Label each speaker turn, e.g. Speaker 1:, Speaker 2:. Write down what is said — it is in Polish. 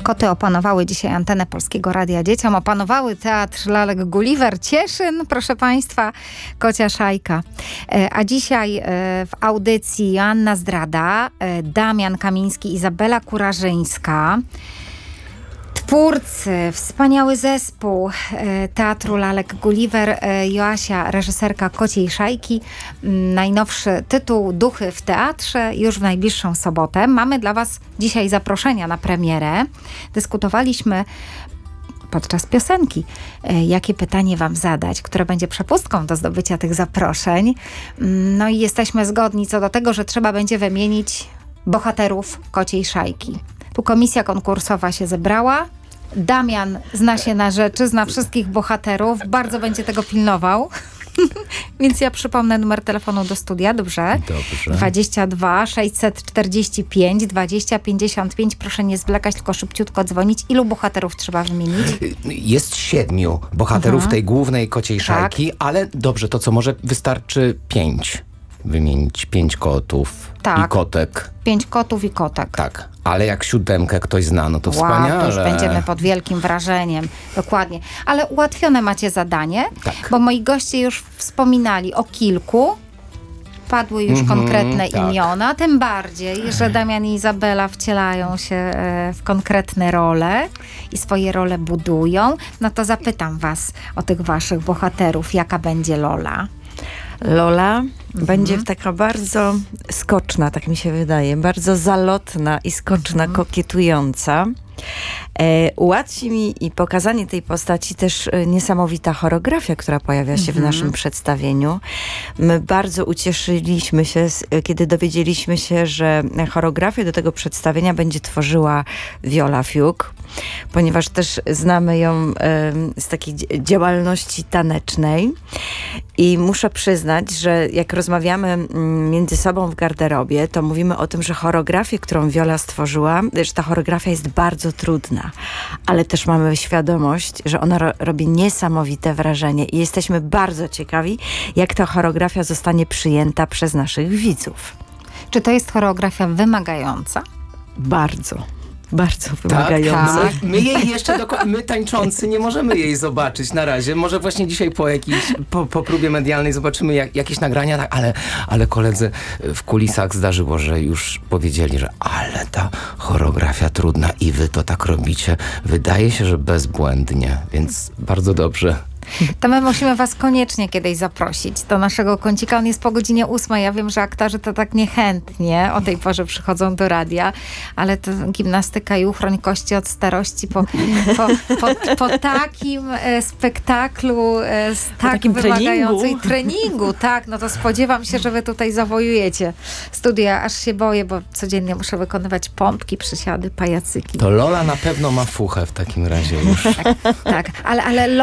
Speaker 1: Koty opanowały dzisiaj antenę Polskiego Radia Dzieciom. Opanowały Teatr Lalek Gulliver, Cieszyn, proszę Państwa, Kocia Szajka. A dzisiaj w audycji Joanna Zdrada, Damian Kamiński, Izabela Kurażyńska. Twórcy, wspaniały zespół Teatru Lalek Gulliver, Joasia, reżyserka Kociej Szajki. Najnowszy tytuł Duchy w teatrze już w najbliższą sobotę. Mamy dla Was dzisiaj zaproszenia na premierę. Dyskutowaliśmy podczas piosenki, jakie pytanie Wam zadać, które będzie przepustką do zdobycia tych zaproszeń. No i jesteśmy zgodni co do tego, że trzeba będzie wymienić bohaterów Kociej Szajki. Tu komisja konkursowa się zebrała. Damian zna się na rzeczy, zna wszystkich bohaterów, bardzo będzie tego pilnował. Więc ja przypomnę numer telefonu do studia, dobrze? 22 645 20 55. Proszę nie zwlekać, tylko szybciutko dzwonić. Ilu bohaterów trzeba wymienić?
Speaker 2: Jest 7 bohaterów tej głównej Kociej Szajki, ale dobrze, to co, może wystarczy 5 wymienić? 5 kotów i kotek.
Speaker 1: 5 kotów i kotek.
Speaker 2: Tak, ale jak 7 ktoś zna, no to wspaniale.
Speaker 1: To już będziemy pod wielkim wrażeniem. Dokładnie. Ale ułatwione macie zadanie, bo moi goście już wspominali o kilku. Padły już konkretne imiona. Tym bardziej, że Damian i Izabela wcielają się w konkretne role i swoje role budują. No to zapytam Was o tych waszych bohaterów. Jaka będzie Lola?
Speaker 3: Lola będzie taka bardzo skoczna, tak mi się wydaje, bardzo zalotna i skoczna, kokietująca. Ułatwi mi i pokazanie tej postaci też niesamowita choreografia, która pojawia się w naszym przedstawieniu. My bardzo ucieszyliśmy się, kiedy dowiedzieliśmy się, że choreografię do tego przedstawienia będzie tworzyła Viola Fiuk, ponieważ też znamy ją z takiej działalności tanecznej. I muszę przyznać, że jak rozmawiamy między sobą w garderobie, to mówimy o tym, że choreografię, którą Viola stworzyła, że ta choreografia jest bardzo trudna, ale też mamy świadomość, że ona robi niesamowite wrażenie i jesteśmy bardzo ciekawi, jak ta choreografia zostanie przyjęta przez naszych widzów.
Speaker 1: Czy to jest choreografia wymagająca?
Speaker 3: Bardzo wymagająca.
Speaker 2: Tak. My jej jeszcze my tańczący nie możemy jej zobaczyć na razie. Może właśnie dzisiaj po próbie medialnej zobaczymy jakieś nagrania, ale koledzy w kulisach zdarzyło, że już powiedzieli, że ale ta choreografia trudna i wy to tak robicie. Wydaje się, że bezbłędnie, więc bardzo dobrze.
Speaker 1: To my musimy Was koniecznie kiedyś zaprosić do naszego kącika. On jest po godzinie 8. Ja wiem, że aktorzy to tak niechętnie o tej porze przychodzą do radia, ale to gimnastyka i uchroń kości od starości po takim spektaklu,
Speaker 3: takim
Speaker 1: wymagającej treningu, tak, no to spodziewam się, że Wy tutaj zawojujecie studia. Aż się boję, bo codziennie muszę wykonywać pompki, przysiady, pajacyki.
Speaker 2: To Lola na pewno ma fuchę w takim razie już.
Speaker 1: Tak, ale